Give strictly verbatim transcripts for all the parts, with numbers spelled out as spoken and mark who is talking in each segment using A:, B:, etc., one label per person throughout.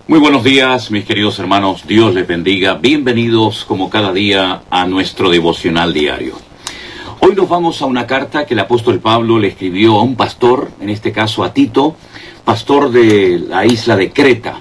A: Muy buenos días, mis queridos hermanos. Dios les bendiga. Bienvenidos, como cada día, a nuestro devocional diario. Hoy nos vamos a una carta que el apóstol Pablo le escribió a un pastor, en este caso a Tito, pastor de la isla de Creta.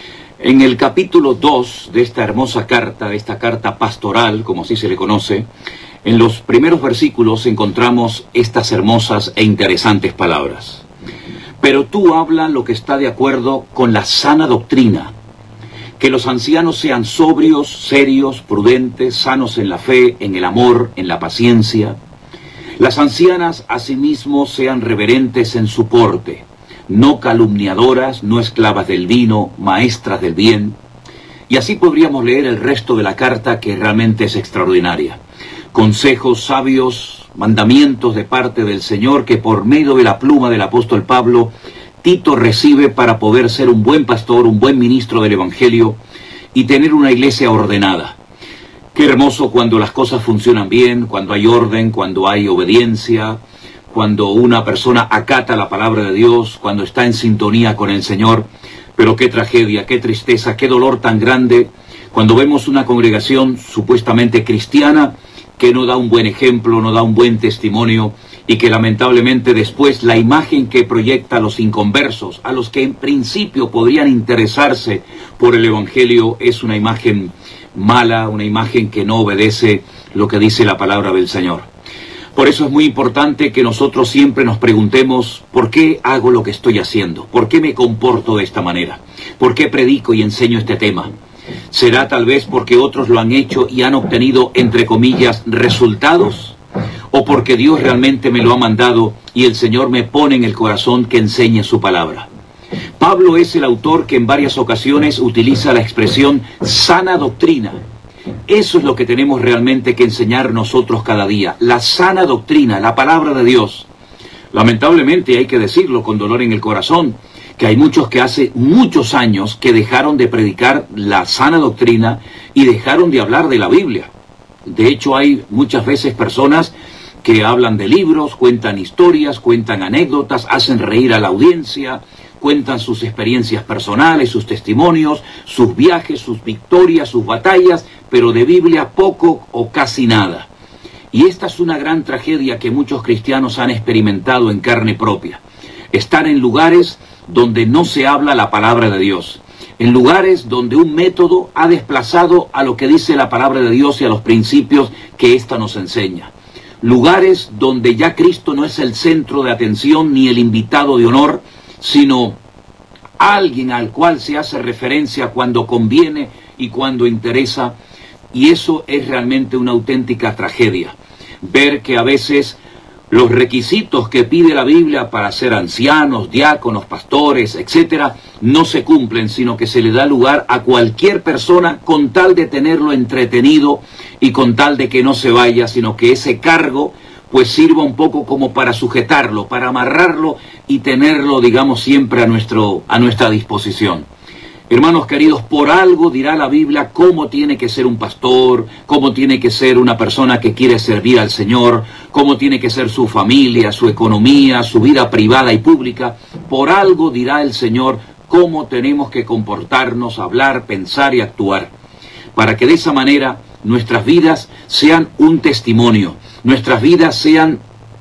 A: En el capítulo dos de esta hermosa carta, de esta carta pastoral, como así se le conoce, en los primeros versículos encontramos estas hermosas e interesantes palabras. Pero tú habla lo que está de acuerdo con la sana doctrina, que los ancianos sean sobrios, serios, prudentes, sanos en la fe, en el amor, en la paciencia. Las ancianas asimismo sean reverentes en su porte, no calumniadoras, no esclavas del vino, maestras del bien. Y así podríamos leer el resto de la carta, que realmente es extraordinaria. Consejos sabios, mandamientos de parte del Señor que por medio de la pluma del apóstol Pablo, Tito recibe para poder ser un buen pastor, un buen ministro del Evangelio y tener una iglesia ordenada. Qué hermoso cuando las cosas funcionan bien, cuando hay orden, cuando hay obediencia, cuando una persona acata la palabra de Dios, cuando está en sintonía con el Señor. Pero qué tragedia, qué tristeza, qué dolor tan grande cuando vemos una congregación supuestamente cristiana que no da un buen ejemplo, no da un buen testimonio, y que lamentablemente después la imagen que proyecta a los inconversos, a los que en principio podrían interesarse por el Evangelio, es una imagen mala, una imagen que no obedece lo que dice la palabra del Señor. Por eso es muy importante que nosotros siempre nos preguntemos, ¿por qué hago lo que estoy haciendo? ¿Por qué me comporto de esta manera? ¿Por qué predico y enseño este tema? ¿Será tal vez porque otros lo han hecho y han obtenido, entre comillas, resultados? ¿O porque Dios realmente me lo ha mandado y el Señor me pone en el corazón que enseñe su palabra? Pablo es el autor que en varias ocasiones utiliza la expresión sana doctrina. Eso es lo que tenemos realmente que enseñar nosotros cada día. La sana doctrina, la palabra de Dios. Lamentablemente hay que decirlo con dolor en el corazón, que hay muchos que hace muchos años que dejaron de predicar la sana doctrina y dejaron de hablar de la Biblia. De hecho, hay muchas veces personas que hablan de libros, cuentan historias, cuentan anécdotas, hacen reír a la audiencia, cuentan sus experiencias personales, sus testimonios, sus viajes, sus victorias, sus batallas, pero de Biblia poco o casi nada. Y esta es una gran tragedia que muchos cristianos han experimentado en carne propia. Estar en lugares donde no se habla la palabra de Dios, en lugares donde un método ha desplazado a lo que dice la palabra de Dios y a los principios que ésta nos enseña. Lugares donde ya Cristo no es el centro de atención ni el invitado de honor, sino alguien al cual se hace referencia cuando conviene y cuando interesa, y eso es realmente una auténtica tragedia. Ver que a veces los requisitos que pide la Biblia para ser ancianos, diáconos, pastores, etcétera, no se cumplen, sino que se le da lugar a cualquier persona con tal de tenerlo entretenido y con tal de que no se vaya, sino que ese cargo pues sirva un poco como para sujetarlo, para amarrarlo y tenerlo, digamos, siempre a, nuestro, a nuestra disposición. Hermanos queridos, por algo dirá la Biblia cómo tiene que ser un pastor, cómo tiene que ser una persona que quiere servir al Señor, cómo tiene que ser su familia, su economía, su vida privada y pública. Por algo dirá el Señor cómo tenemos que comportarnos, hablar, pensar y actuar, para que de esa manera nuestras vidas sean un testimonio, nuestras vidas sean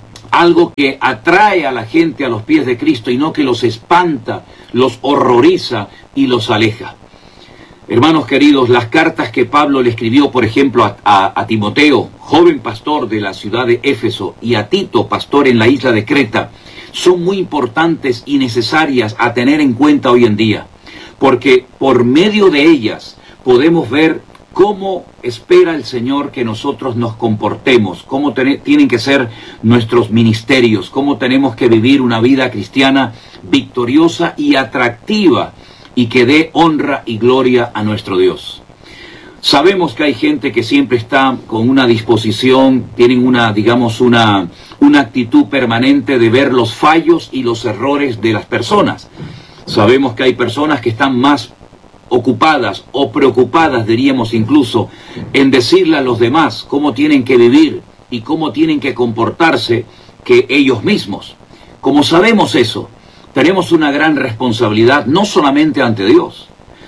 A: algo que atrae a la gente a los pies de Cristo y no que los espanta, los horroriza y los aleja. Hermanos queridos, las cartas que Pablo le escribió, por ejemplo, a, a, a Timoteo, joven pastor de la ciudad de Éfeso, y a Tito, pastor en la isla de Creta, son muy importantes y necesarias a tener en cuenta hoy en día, porque por medio de ellas podemos ver cómo espera el Señor que nosotros nos comportemos, cómo ten- tienen que ser nuestros ministerios, cómo tenemos que vivir una vida cristiana victoriosa y atractiva y que dé honra y gloria a nuestro Dios. Sabemos que hay gente que siempre está con una disposición, tienen una, digamos, una, una actitud permanente de ver los fallos y los errores de las personas. Sabemos que hay personas que están más ocupadas o preocupadas, diríamos incluso, en decirle a los demás cómo tienen que vivir y cómo tienen que comportarse que ellos mismos. Como sabemos eso, tenemos una gran responsabilidad no solamente ante Dios,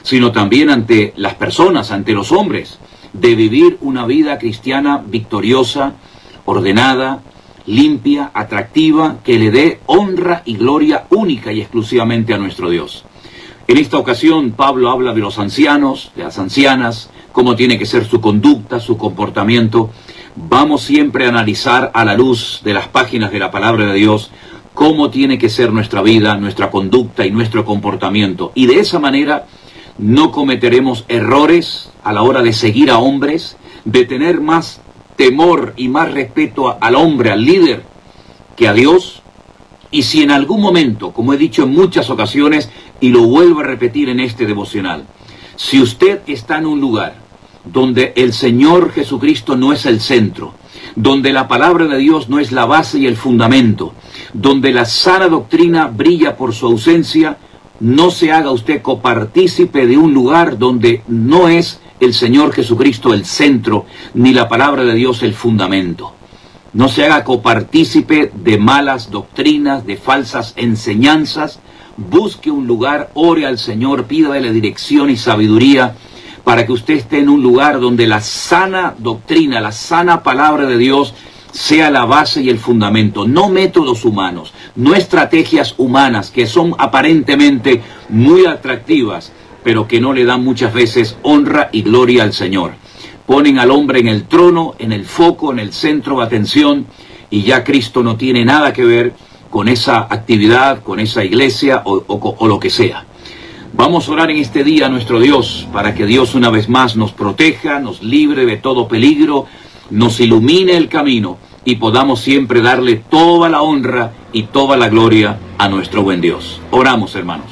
A: sino también ante las personas, ante los hombres, de vivir una vida cristiana victoriosa, ordenada, limpia, atractiva, que le dé honra y gloria única y exclusivamente a nuestro Dios. En esta ocasión Pablo habla de los ancianos, de las ancianas, cómo tiene que ser su conducta, su comportamiento. Vamos siempre a analizar a la luz de las páginas de la palabra de Dios cómo tiene que ser nuestra vida, nuestra conducta y nuestro comportamiento. Y de esa manera no cometeremos errores a la hora de seguir a hombres, de tener más temor y más respeto a, al hombre, al líder, que a Dios. Y si en algún momento, como he dicho en muchas ocasiones, y lo vuelvo a repetir en este devocional, si usted está en un lugar donde el Señor Jesucristo no es el centro, donde la palabra de Dios no es la base y el fundamento, donde la sana doctrina brilla por su ausencia, no se haga usted copartícipe de un lugar donde no es el Señor Jesucristo el centro, ni la palabra de Dios el fundamento. No se haga copartícipe de malas doctrinas, de falsas enseñanzas. Busque un lugar, ore al Señor, pídale dirección y sabiduría para que usted esté en un lugar donde la sana doctrina, la sana palabra de Dios sea la base y el fundamento. No métodos humanos, no estrategias humanas que son aparentemente muy atractivas, pero que no le dan muchas veces honra y gloria al Señor. Ponen al hombre en el trono, en el foco, en el centro de atención, y ya Cristo no tiene nada que ver con esa actividad, con esa iglesia o, o, o lo que sea. Vamos a orar en este día a nuestro Dios para que Dios una vez más nos proteja, nos libre de todo peligro, nos ilumine el camino y podamos siempre darle toda la honra y toda la gloria a nuestro buen Dios. Oramos, hermanos.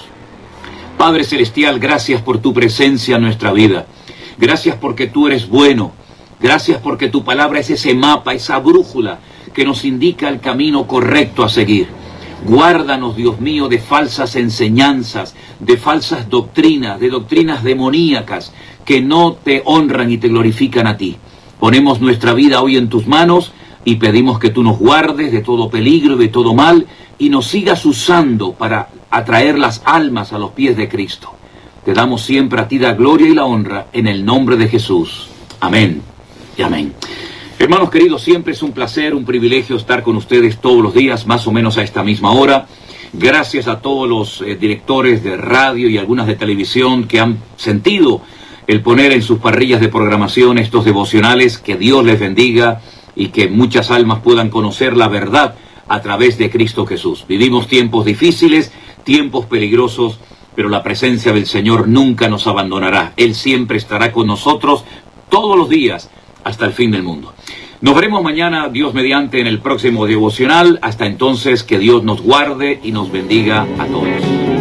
A: Padre Celestial, gracias por tu presencia en nuestra vida. Gracias porque tú eres bueno. Gracias porque tu palabra es ese mapa, esa brújula que nos indica el camino correcto a seguir. Guárdanos, Dios mío, de falsas enseñanzas, de falsas doctrinas, de doctrinas demoníacas que no te honran y te glorifican a ti. Ponemos nuestra vida hoy en tus manos y pedimos que tú nos guardes de todo peligro y de todo mal y nos sigas usando para atraer las almas a los pies de Cristo. Te damos siempre a ti la gloria y la honra en el nombre de Jesús. Amén y amén. Hermanos queridos, siempre es un placer, un privilegio estar con ustedes todos los días, más o menos a esta misma hora. Gracias a todos los eh, directores de radio y algunas de televisión que han sentido el poner en sus parrillas de programación estos devocionales. Que Dios les bendiga y que muchas almas puedan conocer la verdad a través de Cristo Jesús. Vivimos tiempos difíciles, tiempos peligrosos, pero la presencia del Señor nunca nos abandonará. Él siempre estará con nosotros todos los días hasta el fin del mundo. Nos veremos mañana, Dios mediante, en el próximo devocional. Hasta entonces, que Dios nos guarde y nos bendiga a todos.